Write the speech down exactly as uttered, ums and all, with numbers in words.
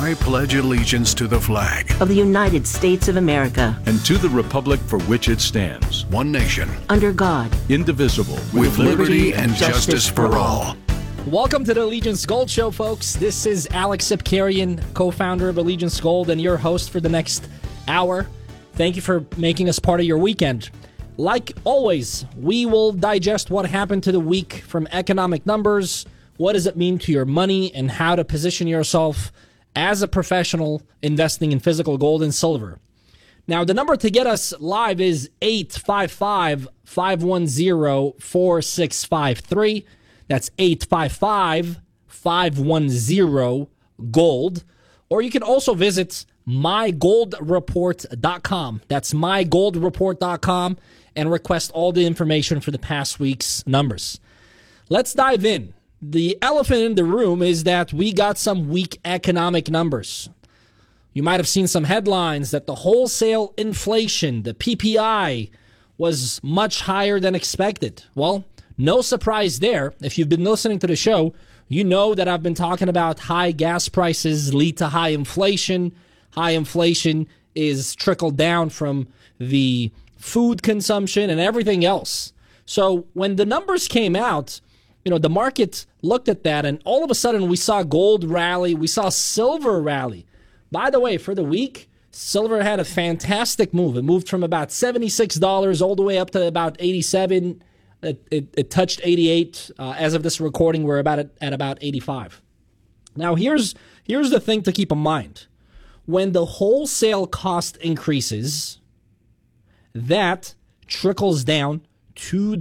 I pledge allegiance to the flag of the United States of America and to the republic for which it stands, one nation, under God, indivisible, with liberty and justice for all. Welcome to the Allegiance Gold Show, folks. This is Alex Sepkarian, co-founder of Allegiance Gold, and your host for the next hour. Thank you for making us part of your weekend. Like always, we will digest what happened to the week from economic numbers, what does it mean to your money, and how to position yourself as a professional investing in physical gold and silver. Now, the number to get us live is eight five five, five one zero, four six five three. That's eight five five, five one zero, GOLD. Or you can also visit my gold report dot com. That's my gold report dot com and request all the information for the past week's numbers. Let's dive in. The elephant in the room is that we got some weak economic numbers. You might have seen some headlines that the wholesale inflation, the P P I, was much higher than expected. Well, no surprise there. If you've been listening to the show, you know that I've been talking about high gas prices lead to high inflation. High inflation is trickled down from the food consumption and everything else. So when the numbers came out, you know, the market looked at that, and all of a sudden we saw gold rally, we saw silver rally. By the way, for the week, silver had a fantastic move. It moved from about seventy-six dollars all the way up to about eighty-seven dollars. It, it, it touched eighty-eight. Uh, as of this recording, we're about at, at about eighty-five. Now, here's here's the thing to keep in mind. When the wholesale cost increases, that trickles down to